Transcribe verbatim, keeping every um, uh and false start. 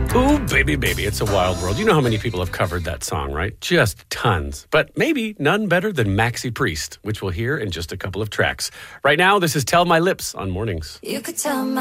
Ooh, baby, baby, it's a wild world. You know how many people have covered that song, right? Just tons. But maybe none better than Maxi Priest, which we'll hear in just a couple of tracks. Right now, this is Tell My Lips on Mornings. You could tell my